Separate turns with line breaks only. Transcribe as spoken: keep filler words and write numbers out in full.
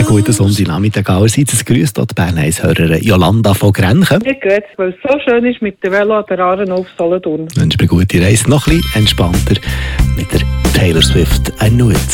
Schönen guten Sonntagnachmittag allerseits. Es grüßt dort die Bern eins-Hörerin Jolanda von Grenchen.
Mir geht's, weil es so schön ist mit dem Velo an der Aare auf Solothurn.
Ich wünsche mir eine gute Reise, noch ein bisschen entspannter mit der Taylor Swift. I Knew It.